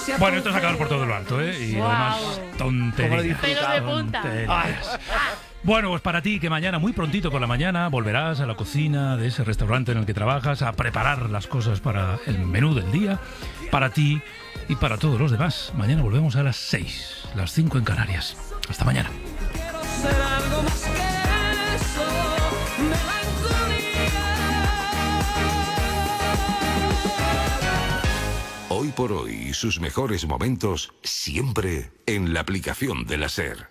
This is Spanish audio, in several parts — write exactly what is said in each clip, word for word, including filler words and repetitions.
Bueno, esto es acabar por todo lo alto, ¿eh? Y wow. además, tonterías. Pelos de punta. Tonterías. Bueno, pues para ti que mañana, muy prontito por la mañana, volverás a la cocina de ese restaurante en el que trabajas a preparar las cosas para el menú del día, para ti y para todos los demás. Mañana volvemos a las seis, las cinco en Canarias. Hasta mañana. Hoy por hoy, sus mejores momentos siempre en la aplicación de la SER.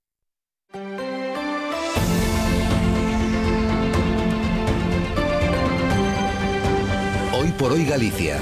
Hoy por hoy Galicia.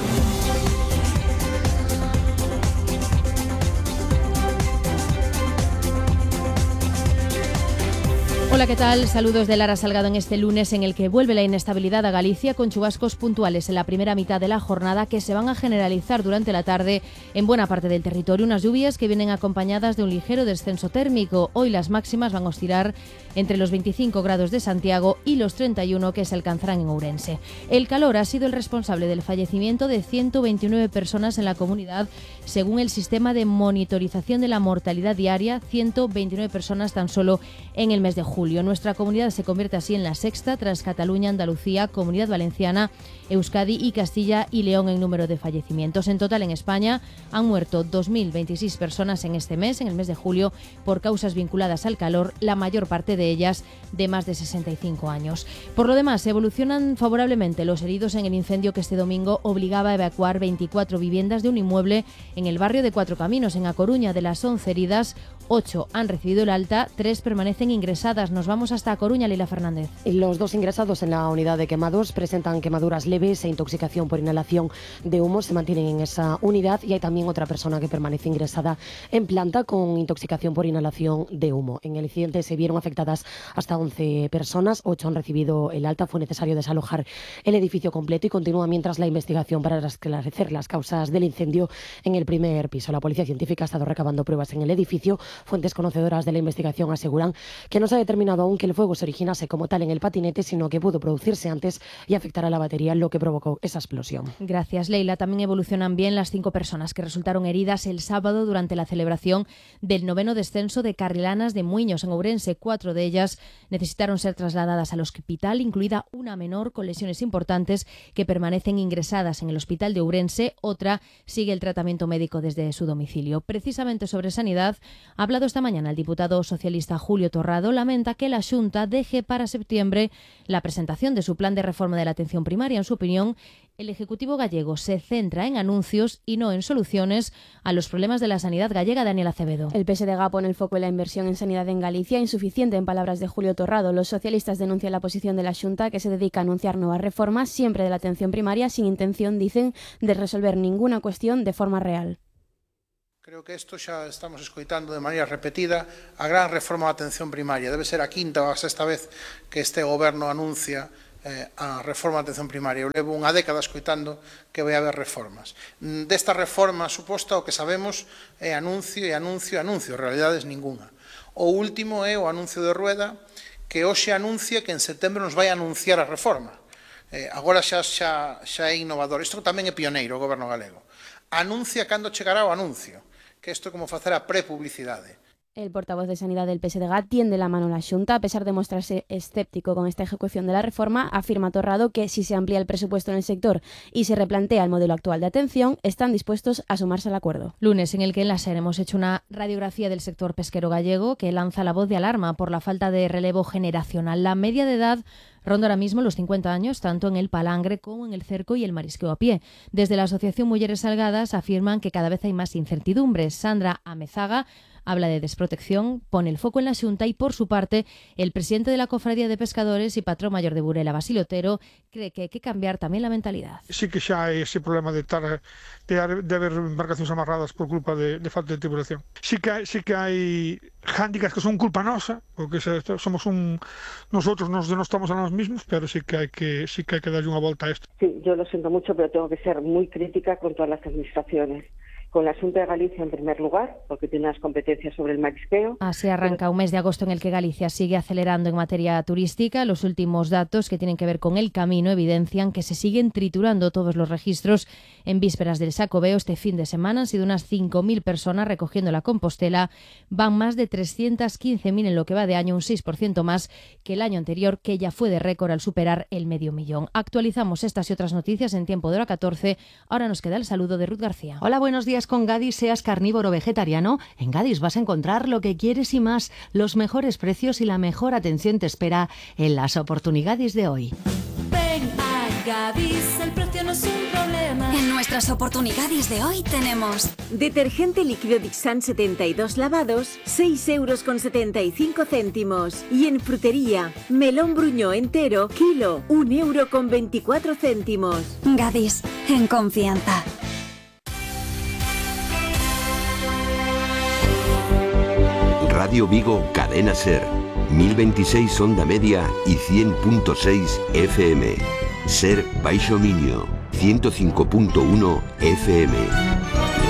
Hola, ¿qué tal? Saludos de Lara Salgado en este lunes en el que vuelve la inestabilidad a Galicia con chubascos puntuales en la primera mitad de la jornada que se van a generalizar durante la tarde en buena parte del territorio. Unas lluvias que vienen acompañadas de un ligero descenso térmico. Hoy las máximas van a oscilar entre los veinticinco grados de Santiago y los treinta y uno que se alcanzarán en Ourense. El calor ha sido el responsable del fallecimiento de ciento veintinueve personas en la comunidad, según el sistema de monitorización de la mortalidad diaria, ciento veintinueve personas tan solo en el mes de julio. Nuestra comunidad se convierte así en la sexta tras Cataluña, Andalucía, Comunidad Valenciana, Euskadi y Castilla y León en número de fallecimientos. En total en España han muerto dos mil veintiséis personas en este mes, en el mes de julio, por causas vinculadas al calor, la mayor parte de ellas de más de sesenta y cinco años. Por lo demás, evolucionan favorablemente los heridos en el incendio que este domingo obligaba a evacuar veinticuatro viviendas de un inmueble en el barrio de Cuatro Caminos, en A Coruña. De las once heridas, ocho han recibido el alta, tres permanecen ingresadas. Nos vamos hasta A Coruña, Lila Fernández. Los dos ingresados en la unidad de quemados presentan quemaduras leves e intoxicación por inhalación de humo. Se mantienen en esa unidad y hay también otra persona que permanece ingresada en planta con intoxicación por inhalación de humo. En el incidente se vieron afectadas hasta once personas, ocho han recibido el alta. Fue necesario desalojar el edificio completo y continúa mientras la investigación para esclarecer las causas del incendio en el primer piso. La policía científica ha estado recabando pruebas en el edificio. Fuentes conocedoras de la investigación aseguran que no se ha determinado aún que el fuego se originase como tal en el patinete, sino que pudo producirse antes y afectar a la batería, lo que provocó esa explosión. Gracias, Leila. También evolucionan bien las cinco personas que resultaron heridas el sábado durante la celebración del noveno descenso de Carrilanas de Muiños en Ourense. Cuatro de ellas necesitaron ser trasladadas al hospital, incluida una menor con lesiones importantes que permanecen ingresadas en el hospital de Ourense. Otra sigue el tratamiento médico desde su domicilio. Precisamente sobre sanidad ha hablado esta mañana el diputado socialista Julio Torrado. Lamenta que la Xunta deje para septiembre la presentación de su plan de reforma de la atención primaria. En su opinión, el Ejecutivo gallego se centra en anuncios y no en soluciones a los problemas de la sanidad gallega. Daniel Acevedo. El P S D G pone el foco en la inversión en sanidad en Galicia, insuficiente en palabras de Julio Torrado. Los socialistas denuncian la posición de la Xunta, que se dedica a anunciar nuevas reformas, siempre de la atención primaria, sin intención, dicen, de resolver ninguna cuestión de forma real. Creo que isto xa estamos escoitando de maneira repetida. A gran reforma da atención primaria debe ser a quinta ou a sexta vez que este goberno anuncia eh, a reforma da atención primaria. Eu levo unha década escoitando que vai haber reformas. Desta reforma suposta o que sabemos é anuncio e anuncio e anuncio, realidades ninguna. O último é o anuncio de Rueda, que hoxe anuncia que en setembro nos vai anunciar a reforma. Eh, agora xa, xa, xa é innovador. Isto tamén é pioneiro o goberno galego. Anuncia cando chegará o anuncio, que isto é como facer a prepublicidade. El portavoz de Sanidad del P S D G tiende la mano a la Xunta. A pesar de mostrarse escéptico con esta ejecución de la reforma, afirma Torrado que si se amplía el presupuesto en el sector y se replantea el modelo actual de atención, están dispuestos a sumarse al acuerdo. Lunes en el que en la SER hemos hecho una radiografía del sector pesquero gallego que lanza la voz de alarma por la falta de relevo generacional. La media de edad ronda ahora mismo los cincuenta años, tanto en el palangre como en el cerco y el marisqueo a pie. Desde la Asociación Mujeres Salgadas afirman que cada vez hay más incertidumbres. Sandra Amezaga habla de desprotección, pone el foco en la Xunta y, por su parte, el presidente de la Cofradía de Pescadores y patrón mayor de Burela, Basilio Otero, cree que hay que cambiar también la mentalidad. Sí que xa hai ese problema de, tar, de, de haber embarcacións amarradas por culpa de, de falta de tripulación. Sí que, sí que hai hándicaps que son culpa nosa, porque somos un nosotros nos denostamos a nós mismos, pero sí que hai que sí que hai que darle unha volta a esto. Sí, yo lo siento mucho, pero tengo que ser muy crítica con todas las administraciones, con la Xunta de Galicia en primer lugar, porque tiene unas competencias sobre el marisqueo. Así arranca un mes de agosto en el que Galicia sigue acelerando en materia turística. Los últimos datos que tienen que ver con el camino evidencian que se siguen triturando todos los registros. En vísperas del Xacobeo, este fin de semana han sido unas cinco mil personas recogiendo la Compostela. Van más de trescientas quince mil en lo que va de año, un seis por ciento más que el año anterior, que ya fue de récord al superar el medio millón. Actualizamos estas y otras noticias en tiempo de hora catorce. Ahora nos queda el saludo de Ruth García. Hola, buenos días. Con Gadis, seas carnívoro o vegetariano, en Gadis vas a encontrar lo que quieres y más. Los mejores precios y la mejor atención te espera en las oportunidades de hoy. Ven a Gadis, el precio no es un problema. En nuestras oportunidades de hoy tenemos detergente líquido Dixan setenta y dos lavados, seis euros con setenta y cinco céntimos. Y en frutería, melón bruñó entero, kilo, un euro con veinticuatro céntimos. Gadis, en confianza. Radio Vigo, Cadena Ser, mil veintiséis onda media y cien punto seis F M. Ser Baixo Miño, ciento cinco punto uno F M.